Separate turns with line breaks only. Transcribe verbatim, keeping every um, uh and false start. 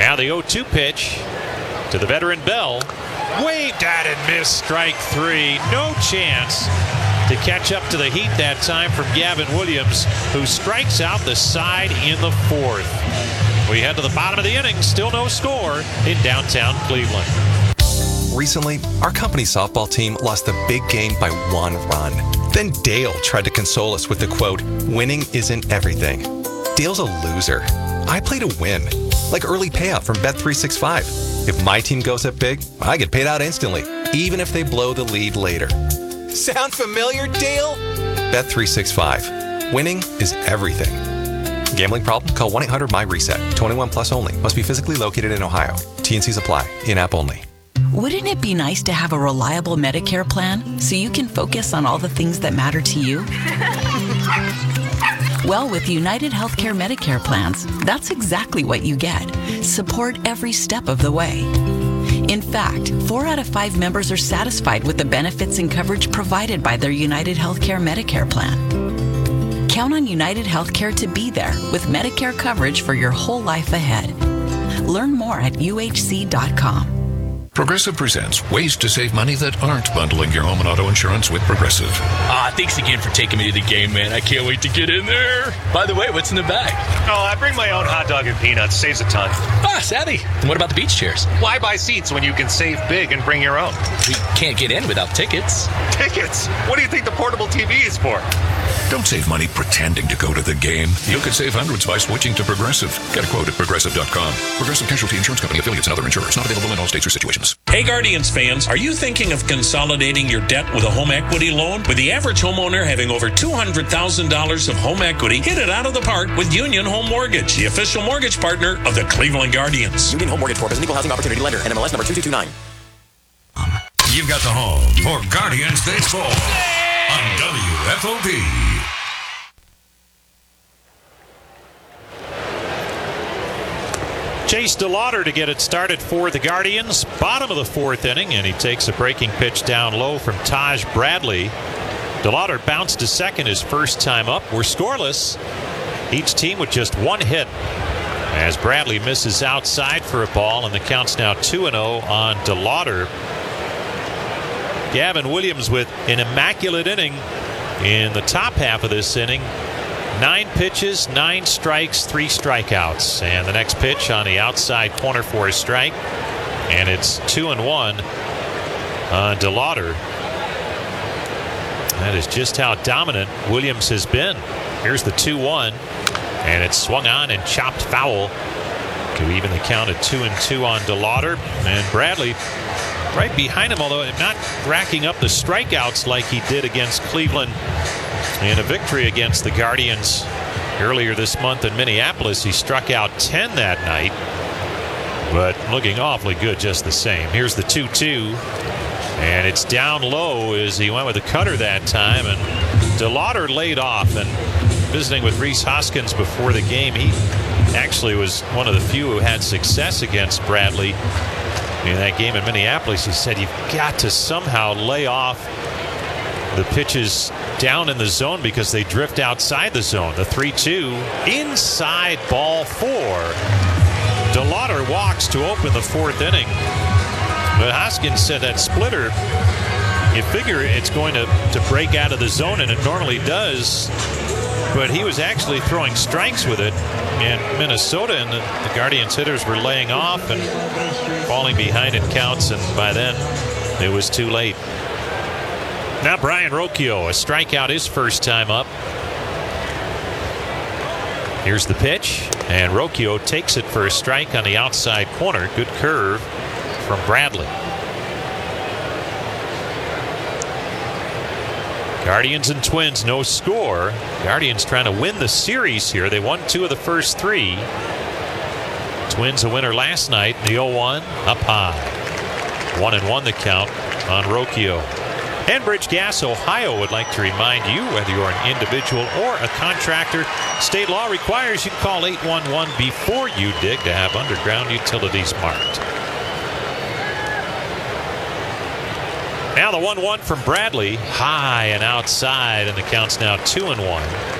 Now the oh two pitch to the veteran Bell. Waved at and missed, strike three. No chance to catch up to the heat that time from Gavin Williams, who strikes out the side in the fourth. We head to the bottom of the inning, still no score in downtown Cleveland.
Recently, our company softball team lost the big game by one run. Then Dale tried to console us with the quote, "Winning isn't everything." Dale's a loser. I play to win, like early payout from Bet three sixty-five. If my team goes up big, I get paid out instantly, even if they blow the lead later. Sound familiar, Dale? Bet three sixty-five. Winning is everything. Gambling problem? Call one eight hundred my reset. twenty-one plus only. Must be physically located in Ohio. T N Cs apply. In-app only.
Wouldn't it be nice to have a reliable Medicare plan so you can focus on all the things that matter to you? Well, with United Healthcare Medicare plans, that's exactly what you get. Support every step of the way. In fact, four out of five members are satisfied with the benefits and coverage provided by their United Healthcare Medicare plan. Count on United Healthcare to be there with Medicare coverage for your whole life ahead. Learn more at U H C dot com.
Progressive presents ways to save money that aren't bundling your home and auto insurance with Progressive.
Ah, thanks again for taking me to the game, man. I can't wait to get in there. By the way, what's in the bag?
Oh, I bring my own hot dog and peanuts. Saves a ton.
Ah, savvy. And what about the beach chairs?
Why buy seats when you can save big and bring your own?
We can't get in without tickets.
Tickets? What do you think the portable T V is for?
Don't save money pretending to go to the game. You could save hundreds by switching to Progressive. Get a quote at progressive dot com. Progressive Casualty Insurance Company, affiliates, and other insurers. Not available in all states or situations.
Hey Guardians fans, are you thinking of consolidating your debt with a home equity loan? With the average homeowner having over two hundred thousand dollars of home equity, hit it out of the park with Union Home Mortgage, the official mortgage partner of the Cleveland Guardians.
Union Home Mortgage Corp is an equal housing opportunity lender. N M L S number two two two nine.
You've got the home for Guardians Baseball on W F O P.
Chase DeLauder to get it started for the Guardians. Bottom of the fourth inning, and he takes a breaking pitch down low from Taj Bradley. DeLauder bounced to second his first time up. We're scoreless. Each team with just one hit. As Bradley misses outside for a ball, and the count's now two and oh on DeLauder. Gavin Williams with an immaculate inning in the top half of this inning. Nine pitches, nine strikes, three strikeouts. And the next pitch on the outside corner for a strike. And it's two and one on DeLauder. That is just how dominant Williams has been. Here's the two one. And it's swung on and chopped foul to even the count at two and two on DeLauder. And Bradley right behind him, although not racking up the strikeouts like he did against Cleveland in a victory against the Guardians earlier this month in Minneapolis. He struck out ten that night, but looking awfully good just the same. Here's the two two, and it's down low as he went with the cutter that time, and DeLauder laid off. And visiting with Rhys Hoskins before the game, he actually was one of the few who had success against Bradley in that game in Minneapolis. He said, you've got to somehow lay off the pitches down in the zone because they drift outside the zone. The three two inside, ball four. DeLauder walks to open the fourth inning. But Hoskins said that splitter, you figure it's going to, to break out of the zone, and it normally does. But he was actually throwing strikes with it in Minnesota, and the, the Guardians hitters were laying off and falling behind in counts, and by then it was too late. Now Brian Rocchio, a strikeout his first time up. Here's the pitch, and Rocchio takes it for a strike on the outside corner. Good curve from Bradley. Guardians and Twins, no score. Guardians trying to win the series here. They won two of the first three. Twins a winner last night in the oh one, up high. One and one the count on Rocchio. Enbridge Gas Ohio would like to remind you, whether you're an individual or a contractor, state law requires you call eight one one before you dig to have underground utilities marked. Now the one one from Bradley, high and outside, and the count's now two and one.